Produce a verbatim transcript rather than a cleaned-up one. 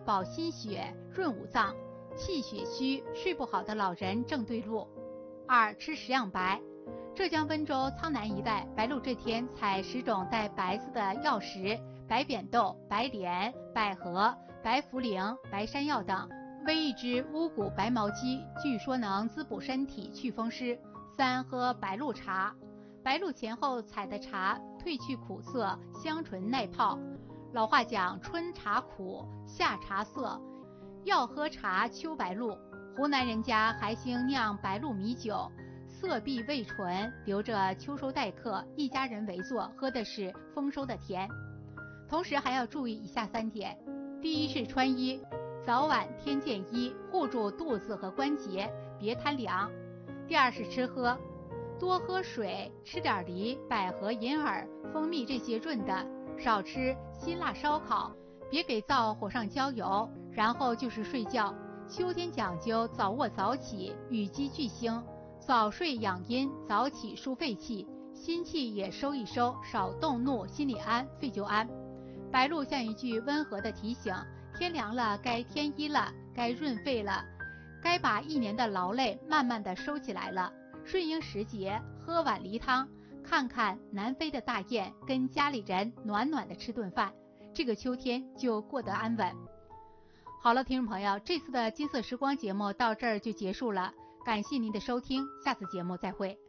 保心血、润五脏，气血虚、睡不好的老人正对路。二、吃十样白。浙江温州苍南一带，白露这天采十种带白字的药食，白扁豆、白莲、百合、白茯苓、白山药等，煨一只乌骨白毛鸡，据说能滋补身体、祛风湿。三、喝白露茶。白露前后采的茶褪去苦涩，香醇耐泡。老话讲春茶苦，夏茶涩，要喝茶秋白露。湖南人家还兴酿白露米酒，色碧味醇，留着秋收待客，一家人围坐，喝的是丰收的甜。同时还要注意以下三点：第一是穿衣，早晚添件衣，护住肚子和关节，别贪凉。第二是吃喝，多喝水，吃点梨、百合、银耳、蜂蜜这些润的，少吃辛辣烧烤，别给灶火上浇油。然后就是睡觉，秋天讲究早卧早起，与鸡俱兴，早睡养阴，早起舒肺气，心气也收一收，少动怒，心里安，肺就安。白露像一句温和的提醒，天凉了该添衣了，该润肺了，该把一年的劳累慢慢的收起来了。顺应时节，喝碗梨汤，看看南飞的大雁，跟家里人暖暖的吃顿饭，这个秋天就过得安稳。好了，听众朋友，这次的金色时光节目到这儿就结束了，感谢您的收听，下次节目再会。